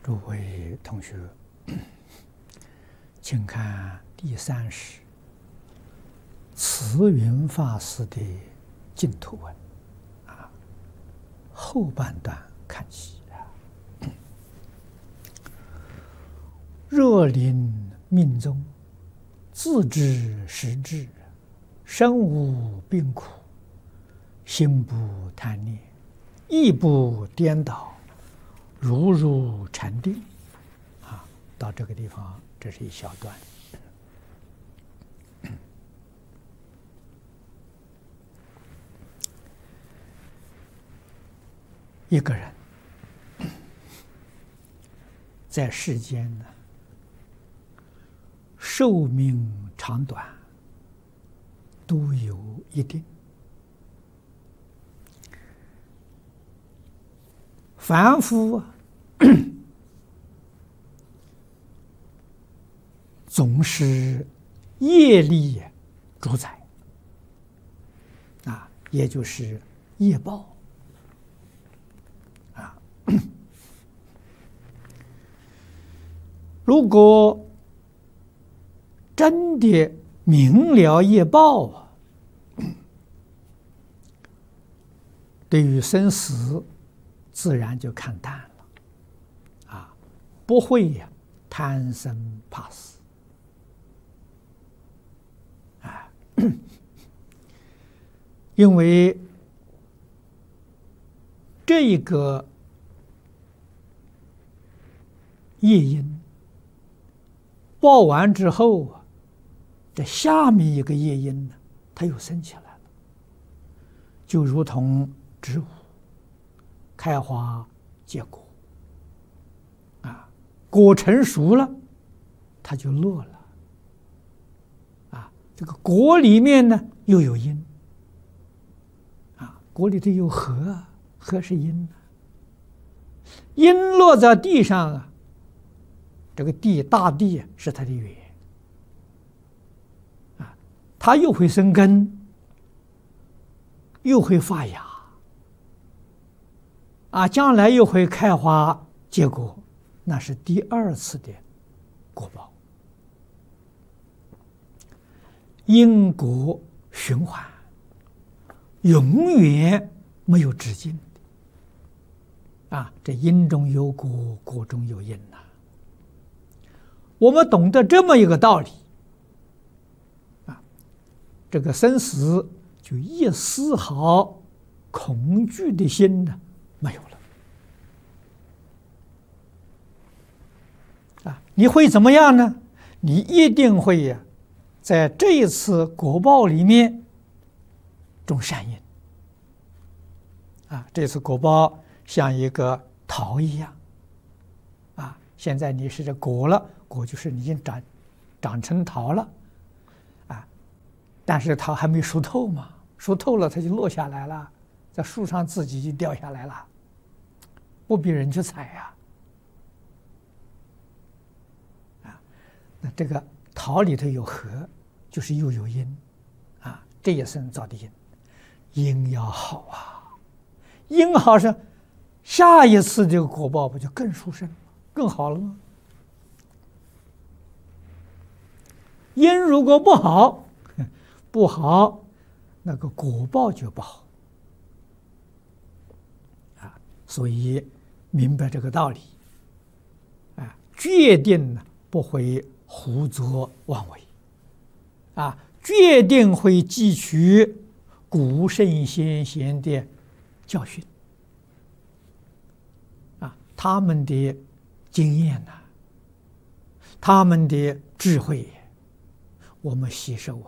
诸位同学，请看第30慈云法师的净土文后半段看起若临命终，自知时至，身无病苦，心不贪念，意不颠倒，如入禅定。到这个地方，这是一小段。一个人在世间呢，寿命长短都有一定。凡夫总是业力主宰也就是业报如果真的明了业报对于生死自然就看淡了不会贪生怕死因为这个业因报完之后这下面一个业因呢，它又升起来了，就如同植物开花结果果成熟了，它就落了这个果里面呢又有因果里头有核，核是因因落在地上这个地大地是它的缘它又会生根，又会发芽将来又会开花结果，那是第二次的果报。因果循环，永远没有止境这因中有果，果中有因我们懂得这么一个道理这个生死就一丝毫恐惧的心呢没有了你会怎么样呢？你一定会在这一次果报里面种善因这次果报像一个桃一样现在你是这果了，果就是已经长成桃了但是桃还没熟透嘛，熟透了它就落下来了，在树上自己就掉下来了，不比人去采那这个桃里头有核，就是又有因这一生造的因，因要好因好是下一次这个果报不就更殊胜更好了吗？因如果不好那个果报就不好所以明白这个道理决定不会胡作妄为决定会汲取古圣先贤的教训他们的经验他们的智慧我们吸收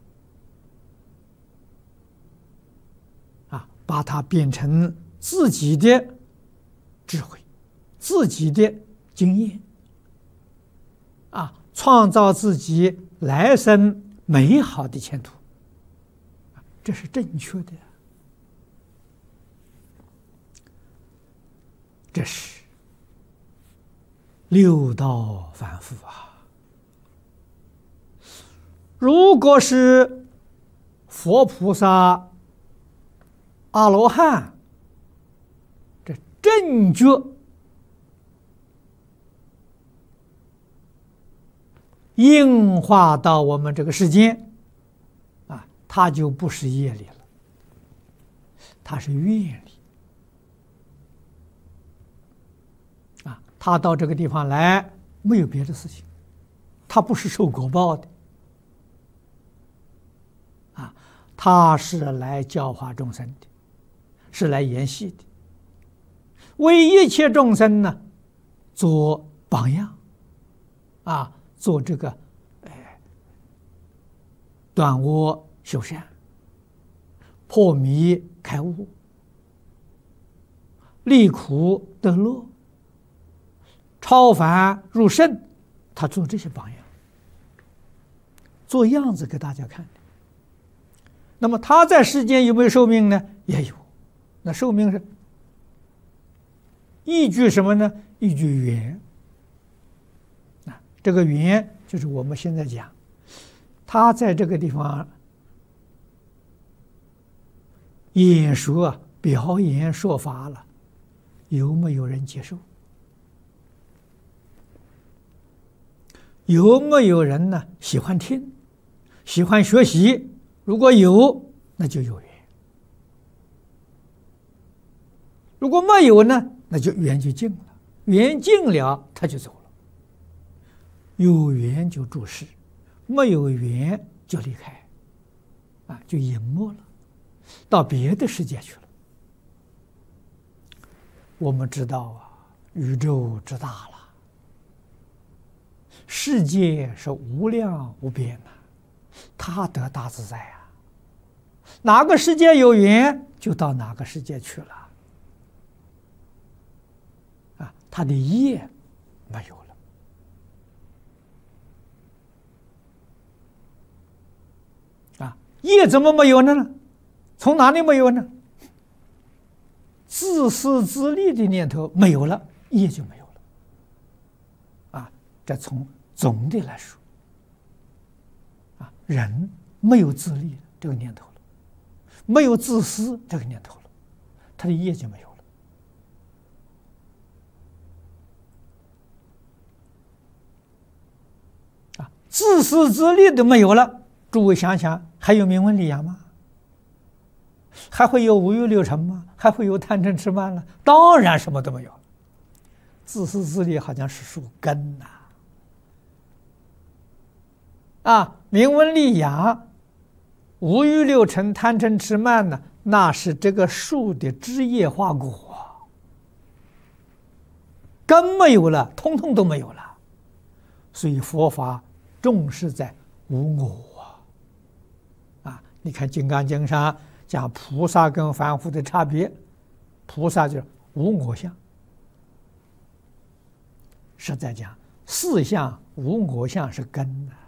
把它变成自己的智慧，自己的经验创造自己来生美好的前途这是正确的这是六道凡夫如果是佛菩萨阿罗汉，这正觉应化到我们这个世间，啊，它就不是业力了，它是愿力。啊，他到这个地方来，没有别的事情，他不是受果报的，啊，他是来教化众生的，是来演戏的，为一切众生呢做榜样，啊，做这个断恶修善，破迷开悟，离苦得乐，超凡入圣，他做这些榜样，做样子给大家看的。那么他在世间有没有寿命呢？也有。那寿命是依据什么呢？依据缘。啊，这个缘就是我们现在讲，他在这个地方演说表演说法了，有没有人接受？有没有人呢喜欢听，喜欢学习？如果有，那就有缘；如果没有呢，那就缘就尽了。缘尽了，他就走了。有缘就住世，没有缘就离开，啊，就隐没了，到别的世界去了。我们知道啊，宇宙之大了。世界是无量无边的，他得大自在啊！哪个世界有缘，就到哪个世界去了。啊，他的业没有了。啊，业怎么没有呢？从哪里没有呢？自私自利的念头没有了，业就没有了。啊，这从总的来说，啊，人没有自利这个念头了，没有自私这个念头了，他的业就没有了。啊，自私自利都没有了，诸位想想，还有名闻利养吗？还会有五欲六尘吗？还会有贪嗔痴慢了？当然什么都没有。自私自利好像是树根呐。啊，名闻利养、五欲六尘、贪嗔痴慢呢，那是这个树的枝叶花果，根没有了，通通都没有了。所以佛法重视在无我啊！你看《金刚经》上讲菩萨跟凡夫的差别，菩萨就是无我相，是在讲四相无我相是根啊。